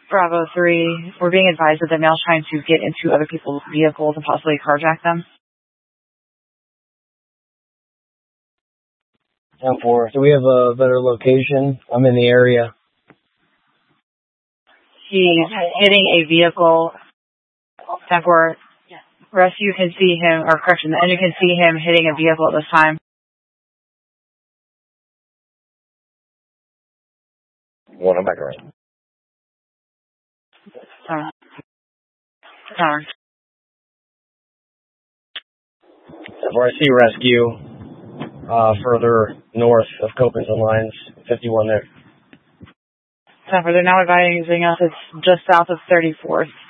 Bravo 3, we're being advised that the male's trying to get into other people's vehicles and possibly carjack them. 10-4. Do we have a better location? I'm in the area. He's hitting a vehicle. 10-4. Rescue can see him, or correction, the engine can see him hitting a vehicle at this time. One, I'm back around. Tower. Where I see rescue, further north of Copens and Lines, 51 there. 10-4, they're now advising us it's just south of 34th.